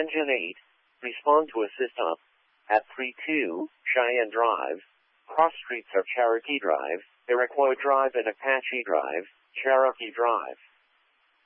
Engine 8, respond to assist up at 32 Cheyenne Drive. Cross streets are Cherokee Drive, Iroquois Drive and Apache Drive, Cherokee Drive.